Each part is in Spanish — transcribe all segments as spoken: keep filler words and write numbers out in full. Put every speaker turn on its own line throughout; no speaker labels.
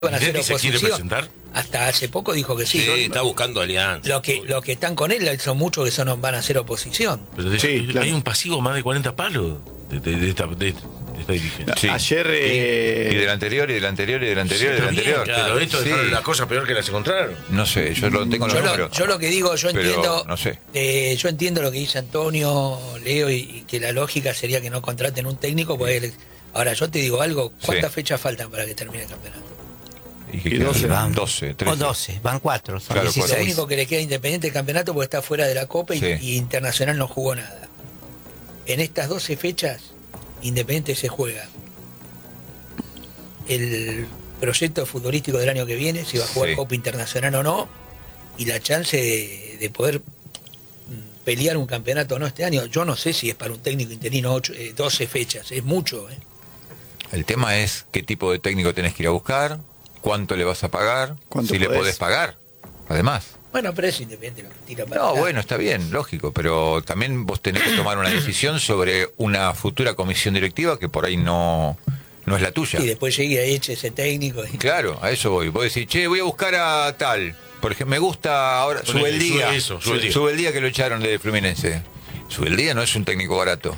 van a hacer
¿Se quiere
oposición.
presentar?
Hasta hace poco dijo que sí.
Sí,
¿no?
está buscando alianza.
Lo que, lo que están con él son muchos que son, van a hacer oposición.
Pero de-
Sí,
hay
claro.
un pasivo más de cuarenta palos de, de- de esta, de, de esta dirigencia.
Sí.
Ayer... eh,
Y del anterior, y del anterior, y del anterior, y del
Pero bien,
anterior.
Pero esto
Sí.
es la cosa peor que las encontraron.
No sé, yo lo tengo en los
Yo lo,
números.
yo lo que digo, yo
Pero,
entiendo,
no sé.
eh, yo entiendo lo que dice Antonio, Leo, y, y que la lógica sería que no contraten un técnico. Porque él- ahora, yo te digo algo, ¿cuántas
Sí.
fechas faltan para que termine el campeonato?
Y que
Y
quedan
doce.
Van-
doce,
O
trece.
doce, van cuatro, son
Claro,
Lo
dieciséis.
único que le queda Independiente del campeonato porque está fuera de la Copa y,
Sí.
y Internacional no jugó nada. En estas doce fechas, Independiente se juega el proyecto futbolístico del año que viene, si va a jugar
Sí.
Copa Internacional o no, y la chance de, de poder mm, pelear un campeonato o no este año. Yo no sé si es para un técnico interino ocho, eh, doce fechas, es mucho. ¿eh?
El tema es qué tipo de técnico tenés que ir a buscar, cuánto le vas a pagar,
¿Cuánto
si le
podés?
podés pagar, además.
Bueno, pero es Independiente lo que tira para
No,
atrás.
bueno, está bien, lógico, pero también vos tenés que tomar una decisión sobre una futura comisión directiva que por ahí no, no es la tuya.
Y después llegue a eche ese técnico. Y...
Claro, a eso voy. Vos decís, che, voy a buscar a tal. Por ejemplo, me gusta ahora.
Ponele,
Sube el día.
sube eso, sube el día.
Sube el día que lo echaron de Fluminense. Sube el día no es un técnico barato.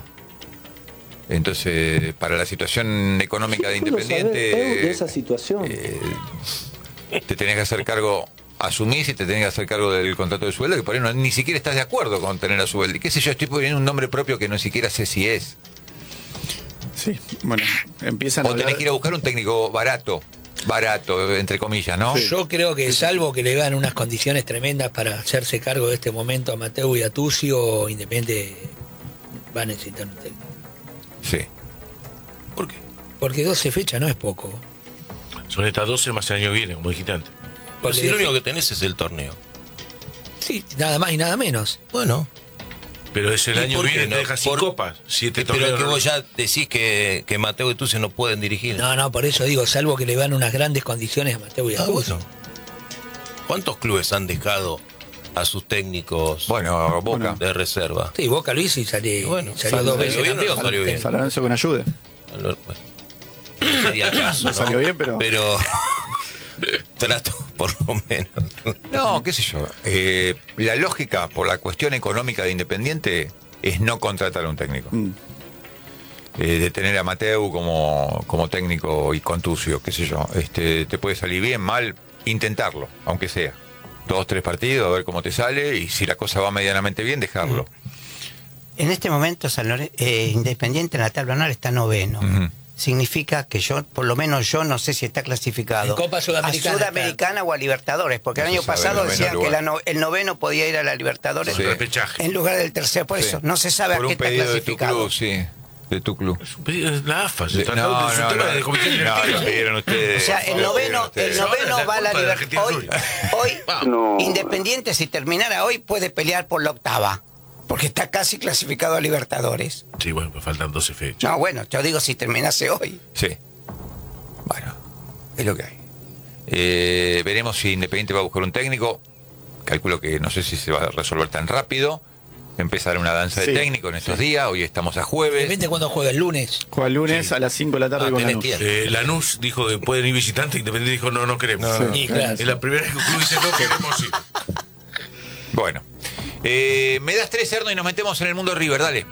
Entonces, para la situación económica de
Yo puedo
Independiente,
saber, Edu, de esa situación.
eh, te tenés que hacer cargo, asumís y te tenés que hacer cargo del contrato de sueldo, que por ahí no, ni siquiera estás de acuerdo con tener a Sueldi. ¿Qué sé yo? Estoy poniendo un nombre propio que no siquiera sé si es.
Sí, bueno, empiezan a
O tenés
hablar...
que ir a buscar un técnico barato. Barato, entre comillas, ¿no?
Yo creo que salvo que le dan unas condiciones tremendas para hacerse cargo de este momento a Mateu y a Tucio, Independiente va a necesitar un técnico.
Sí.
¿Por qué?
Porque doce fechas no es poco.
Son estas doce más el año viene, como dijiste antes.
Pues
Porque
si lo único que tenés es el torneo.
Sí, nada más y nada menos.
Bueno,
Pero es el
¿Y
año
por qué
viene,
no?
te deja sin
Por-
copas. Siete
pero es
torneos.
que vos ya decís que, que Mateo y Tuce no pueden dirigir.
No, no, por eso digo, salvo que le dan unas grandes condiciones a Mateu y a
Ah,
Tucio.
bueno. ¿Cuántos clubes han dejado a sus técnicos
Bueno, Boca.
de reserva?
Sí, Boca lo hizo y salió,
Y bueno,
salió
salió
dos veces
bien o no
campeón.
salió bien.
San Lorenzo con ayuda.
Bueno, no sería caso, ¿no?
Salió bien, pero-
Pero trato, por lo menos.
No, qué sé yo. Eh, la lógica por la cuestión económica de Independiente es no contratar a un técnico.
Mm.
Eh, de tener a Mateu como, como técnico y con Tucio, qué sé yo. Este, te puede salir bien, mal, intentarlo, aunque sea. Dos, tres partidos, a ver cómo te sale, y si la cosa va medianamente bien, dejarlo.
En este momento San Lore- eh, Independiente en la tabla anual está noveno.
Ujú.
Significa que yo, por lo menos yo, no sé si está clasificado
En Copa Sudamericana
a Sudamericana o a Libertadores, porque
No
el
se
año
sabe,
pasado
noveno
decían que
lugar.
la no- el noveno podía ir a la Libertadores
Sí.
Repechaje.
en lugar del tercero. Por
Sí.
eso no se sabe
Por
a qué
un
está
pedido de tu
clasificado.
club, sí. De tu club.
Es un pedido de la A F A. Se
De-
está
no,
hablando de
no,
su tema
no.
de comisión
No,
directiva.
lo pidieron ustedes.
O sea,
por
el
favor,
noveno,
pidieron
el
ustedes.
noveno va a la
culpa de
Libertadores.
Argentina
Hoy,
Juniors.
hoy
No.
Independiente, si terminara hoy, puede pelear por la octava, porque está casi clasificado a Libertadores.
Sí, bueno, pues faltan doce fechas.
No, bueno, yo digo si terminase hoy.
Sí. Bueno, es lo que hay. Eh, veremos si Independiente va a buscar un técnico. Calculo que no sé si se va a resolver tan rápido. Empezar una danza de
Sí,
técnico en estos días. Hoy estamos a jueves.
Depende cuando juega el lunes.
Juega el lunes
Sí.
a las cinco de la tarde
Ah,
con
tenés
Lanús.
tiempo.
Eh, Lanús dijo que pueden ir visitantes, Independiente dijo no, no queremos.
Sí.
Y claro.
Es la primera vez que un club dice no queremos ir.
Bueno. Eh, me das tres, Erno, y nos metemos en el mundo River. Dale.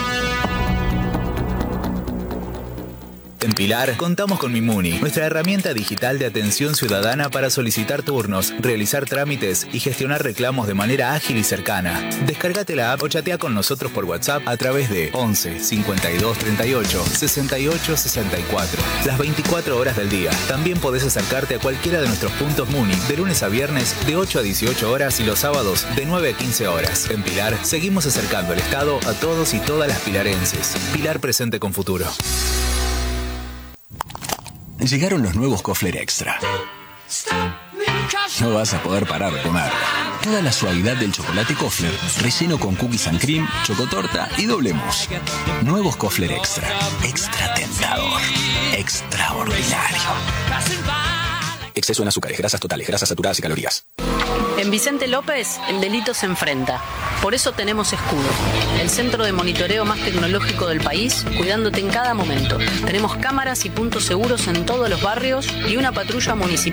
En Pilar contamos con Mimuni, nuestra herramienta digital de atención ciudadana para solicitar turnos, realizar trámites y gestionar reclamos de manera ágil y cercana. Descárgate la app o chatea con nosotros por WhatsApp a través de once cincuenta y dos treinta y ocho sesenta y ocho sesenta y cuatro. Las veinticuatro horas del día. También podés acercarte a cualquiera de nuestros puntos Muni de lunes a viernes de ocho a dieciocho horas y los sábados de nueve a quince horas. En Pilar seguimos acercando el Estado a todos y todas las pilarenses. Pilar presente con futuro.
Llegaron los nuevos Kofler Extra. No vas a poder parar de comer. Toda la suavidad del chocolate Kofler, relleno con cookies and cream, chocotorta y doble mousse. Nuevos Kofler Extra. Extra tentador. Extraordinario. Exceso en azúcares, grasas totales, grasas saturadas y calorías.
En Vicente López, el delito se enfrenta. Por eso tenemos Escudo, el centro de monitoreo más tecnológico del país, cuidándote en cada momento. Tenemos cámaras y puntos seguros en todos los barrios y una patrulla municipal